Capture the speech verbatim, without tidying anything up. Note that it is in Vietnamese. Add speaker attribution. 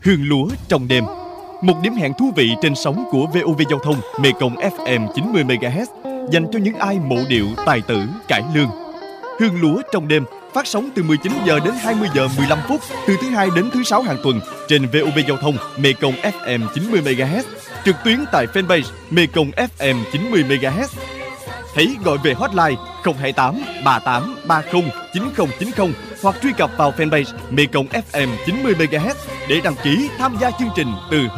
Speaker 1: Hương lúa trong đêm, một điểm hẹn thú vị trên sóng của vê o vê Giao thông Mekong ép em chín mươi mê ga héc dành cho những ai mộ điệu, tài tử, cải lương. Hương lúa trong đêm phát sóng từ mười chín giờ đến hai mươi giờ mười lăm phút từ thứ hai đến thứ sáu hàng tuần trên vê o vê Giao thông Mekong ép em chín mươi mê ga héc, trực tuyến tại fanpage Mekong ép em chín mươi mê ga héc. Hãy gọi về hotline không hai tám ba tám ba không chín không chín không hoặc truy cập vào fanpage Mekong ép em chín mươi mê ga héc để đăng ký tham gia chương trình từ